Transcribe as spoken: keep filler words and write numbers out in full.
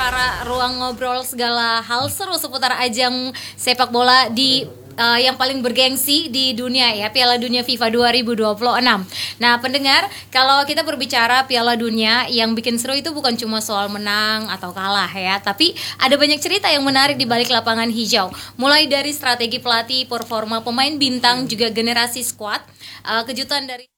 perkara ruang ngobrol segala hal seru seputar ajang sepak bola di uh, yang paling bergengsi di dunia ya, Piala Dunia FIFA dua ribu dua puluh enam. Nah, pendengar, kalau kita berbicara Piala Dunia, yang bikin seru itu bukan cuma soal menang atau kalah ya, tapi ada banyak cerita yang menarik di balik lapangan hijau. Mulai dari strategi pelatih, performa pemain bintang, juga generasi skuad, uh, kejutan dari